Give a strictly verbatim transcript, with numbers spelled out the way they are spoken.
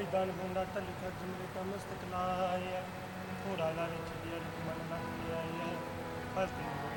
ਹਰੀ ਦਾਨ ਬੁੰਦਾ ਢਲੀ ਕਰ ਜਮਲੇ ਕਾ ਮਸਤਕ ਲਾਇਆ ਘੋੜਾ ਲਾਰੇ ਚਲਿਆ ਰੁਕਮਨ ਲੱਗ ਗਿਆ ਹੈ।